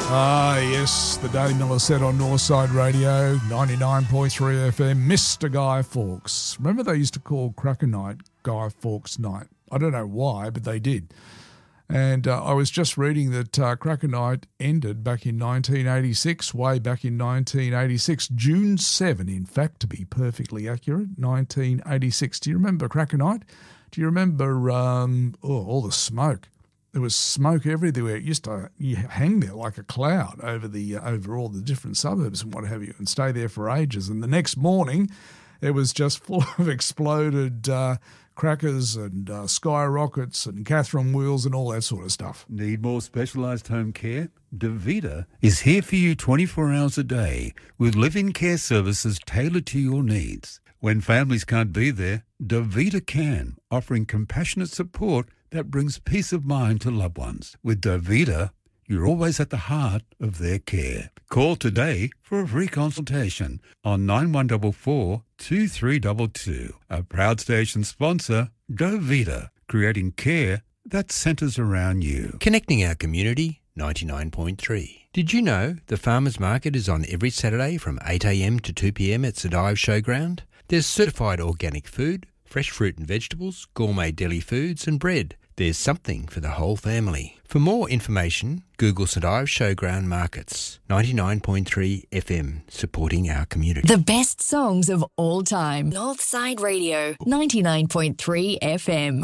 Ah, yes, the Daily Miller set on Northside Radio, 99.3 FM, Mr. Guy Fawkes. Remember they used to call Cracker Night Guy Fawkes Night? I don't know why, but they did. And I was just reading that Cracker Night ended back in 1986, way back in 1986, June 7, in fact, to be perfectly accurate, 1986. Do you remember Cracker Night? Do you remember all the smoke? There was smoke everywhere. It used to hang there like a cloud over all the different suburbs and what have you, and stay there for ages. And the next morning, it was just full of exploded crackers and skyrockets and Catherine wheels and all that sort of stuff. Need more specialised home care? DaVita is here for you 24 hours a day with live-in care services tailored to your needs. When families can't be there, DaVita can, offering compassionate support that brings peace of mind to loved ones. With DaVita, you're always at the heart of their care. Call today for a free consultation on 9144 2322. A proud station sponsor, DaVita, creating care that centres around you. Connecting our community, 99.3. Did you know the Farmers Market is on every Saturday from 8am to 2pm at Sedive Showground? There's certified organic food, fresh fruit and vegetables, gourmet deli foods and bread. There's something for the whole family. For more information, Google Sedive Showground Markets. 99.3 FM, supporting our community. The best songs of all time. Northside Radio, 99.3 FM.